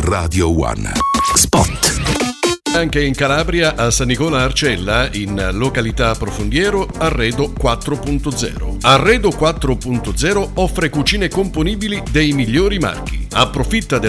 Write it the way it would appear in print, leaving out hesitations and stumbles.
Radio One. Spot. Anche in Calabria, a San Nicola Arcella, in località Profondiero, Arredo 4.0. Arredo 4.0 offre cucine componibili dei migliori marchi. Approfitta